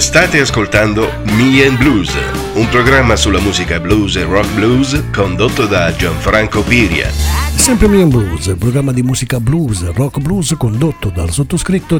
State ascoltando Me and Blues, un programma sulla musica blues e rock blues condotto da Gianfranco Piria. Sempre Me and Blues, programma di musica blues, rock blues condotto dal sottoscritto